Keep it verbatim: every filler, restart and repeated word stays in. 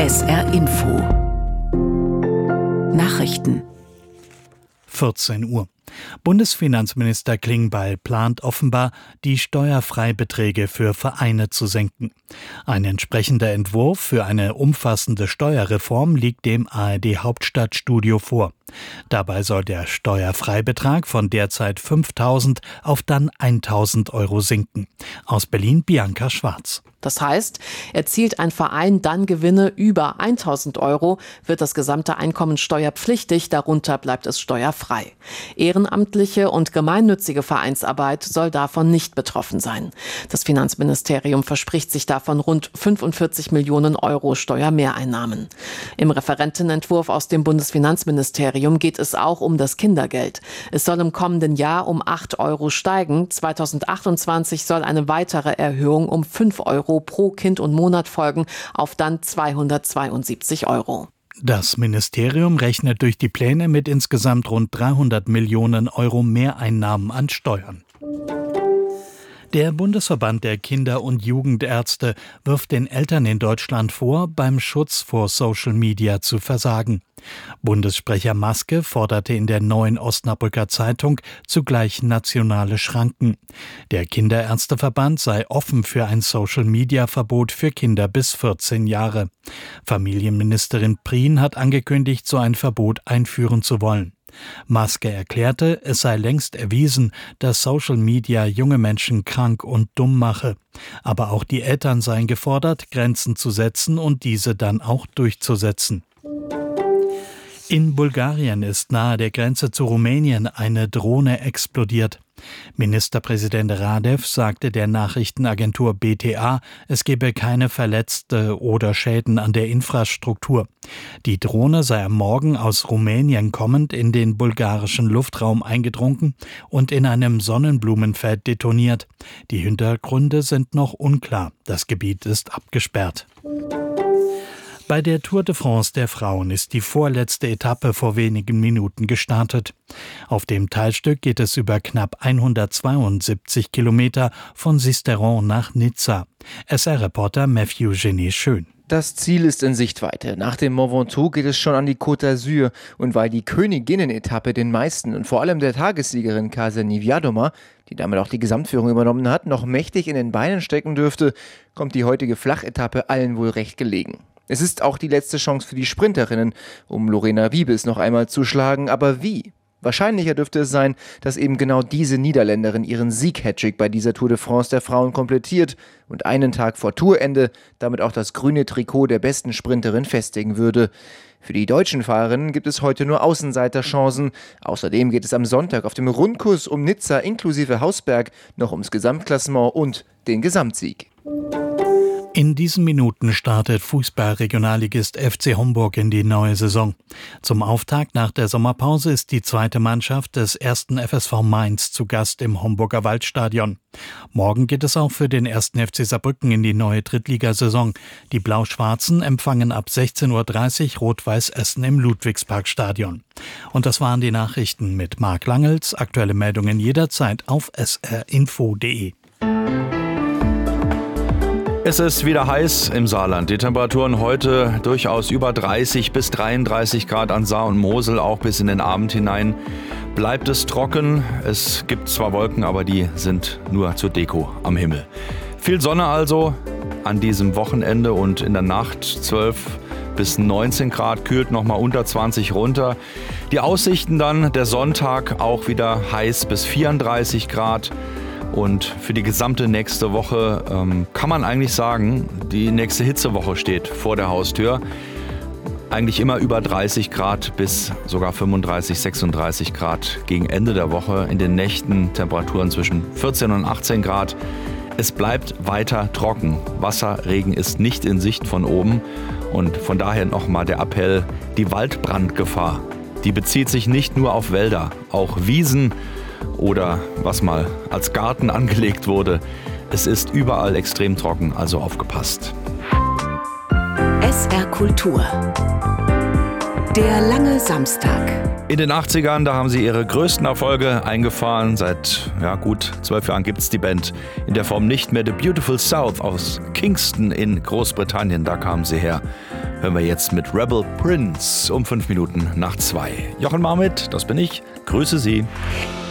S R Info Nachrichten vierzehn Uhr. Bundesfinanzminister Klingbeil plant offenbar, die Steuerfreibeträge für Vereine zu senken. Ein entsprechender Entwurf für eine umfassende Steuerreform liegt dem A R D-Hauptstadtstudio vor. Dabei soll der Steuerfreibetrag von derzeit fünftausend auf dann tausend Euro sinken. Aus Berlin Bianca Schwarz. Das heißt, erzielt ein Verein dann Gewinne über tausend Euro, wird das gesamte Einkommen steuerpflichtig, darunter bleibt es steuerfrei. Ehrenamtliche und gemeinnützige Vereinsarbeit soll davon nicht betroffen sein. Das Finanzministerium verspricht sich davon rund fünfundvierzig Millionen Euro Steuermehreinnahmen. Im Referentenentwurf aus dem Bundesfinanzministerium geht es auch um das Kindergeld. Es soll im kommenden Jahr um acht Euro steigen. zweitausendachtundzwanzig soll eine weitere Erhöhung um fünf Euro pro Kind und Monat folgen, auf dann zweihundertzweiundsiebzig Euro. Das Ministerium rechnet durch die Pläne mit insgesamt rund dreihundert Millionen Euro Mehreinnahmen an Steuern. Der Bundesverband der Kinder- und Jugendärzte wirft den Eltern in Deutschland vor, beim Schutz vor Social Media zu versagen. Bundessprecher Maske forderte in der Neuen Osnabrücker Zeitung zugleich nationale Schranken. Der Kinderärzteverband sei offen für ein Social-Media-Verbot für Kinder bis vierzehn Jahre. Familienministerin Prien hat angekündigt, so ein Verbot einführen zu wollen. Maske erklärte, es sei längst erwiesen, dass Social Media junge Menschen krank und dumm mache. Aber auch die Eltern seien gefordert, Grenzen zu setzen und diese dann auch durchzusetzen. In Bulgarien ist nahe der Grenze zu Rumänien eine Drohne explodiert. Ministerpräsident Radev sagte der Nachrichtenagentur B T A, es gebe keine Verletzte oder Schäden an der Infrastruktur. Die Drohne sei am Morgen aus Rumänien kommend in den bulgarischen Luftraum eingedrungen und in einem Sonnenblumenfeld detoniert. Die Hintergründe sind noch unklar. Das Gebiet ist abgesperrt. Bei der Tour de France der Frauen ist die vorletzte Etappe vor wenigen Minuten gestartet. Auf dem Teilstück geht es über knapp hundertzweiundsiebzig Kilometer von Sisteron nach Nizza. S R-Reporter Matthew Genet Schön. Das Ziel ist in Sichtweite. Nach dem Mont Ventoux geht es schon an die Côte d'Azur. Und weil die Königinnen-Etappe den meisten und vor allem der Tagessiegerin Ksenia Viadoma, die damit auch die Gesamtführung übernommen hat, noch mächtig in den Beinen stecken dürfte, kommt die heutige Flachetappe allen wohl recht gelegen. Es ist auch die letzte Chance für die Sprinterinnen, um Lorena Wiebes noch einmal zu schlagen. Aber wie? Wahrscheinlicher dürfte es sein, dass eben genau diese Niederländerin ihren Sieg-Hattrick bei dieser Tour de France der Frauen komplettiert und einen Tag vor Tourende damit auch das grüne Trikot der besten Sprinterin festigen würde. Für die deutschen Fahrerinnen gibt es heute nur Außenseiterchancen. Außerdem geht es am Sonntag auf dem Rundkurs um Nizza inklusive Hausberg noch ums Gesamtklassement und den Gesamtsieg. In diesen Minuten startet Fußball-Regionalligist F C Homburg in die neue Saison. Zum Auftakt nach der Sommerpause ist die zweite Mannschaft des ersten F S V Mainz zu Gast im Homburger Waldstadion. Morgen geht es auch für den ersten F C Saarbrücken in die neue Drittligasaison. Die Blau-Schwarzen empfangen ab sechzehn Uhr dreißig Rot-Weiß Essen im Ludwigsparkstadion. Und das waren die Nachrichten mit Marc Langels. Aktuelle Meldungen jederzeit auf s r info punkt d e. Es ist wieder heiß im Saarland. Die Temperaturen heute durchaus über dreißig bis dreiunddreißig Grad an Saar und Mosel, auch bis in den Abend hinein. Bleibt es trocken. Es gibt zwar Wolken, aber die sind nur zur Deko am Himmel. Viel Sonne also an diesem Wochenende und in der Nacht zwölf bis neunzehn Grad, kühlt nochmal unter zwanzig runter. Die Aussichten dann, der Sonntag auch wieder heiß bis vierunddreißig Grad. Und für die gesamte nächste Woche ähm, kann man eigentlich sagen, die nächste Hitzewoche steht vor der Haustür. Eigentlich immer über dreißig Grad bis sogar fünfunddreißig, sechsunddreißig Grad gegen Ende der Woche. In den Nächten Temperaturen zwischen vierzehn und achtzehn Grad. Es bleibt weiter trocken. Wasser, Regen ist nicht in Sicht von oben. Und von daher nochmal der Appell, die Waldbrandgefahr, die bezieht sich nicht nur auf Wälder, auch Wiesen oder was mal als Garten angelegt wurde. Es ist überall extrem trocken, also aufgepasst. S R Kultur. Der lange Samstag. In den achtzigern, da haben sie ihre größten Erfolge eingefahren. Seit ja, gut zwölf Jahren gibt es die Band in der Form nicht mehr. The Beautiful South aus Kingston in Großbritannien, da kamen sie her. hören wir jetzt mit Rebel Prince um fünf Minuten nach zwei. Jochen Marmit, das bin ich. Grüße Sie.